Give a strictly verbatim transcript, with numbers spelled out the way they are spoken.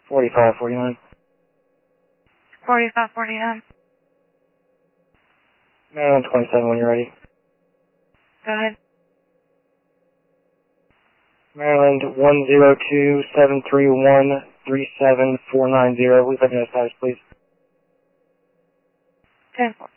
forty-five forty-nine. forty-five forty-nine. Maryland twenty-seven when you're ready. Go ahead. Maryland one zero two seven three one three seven four nine zero. Please let me know status, please. ten four.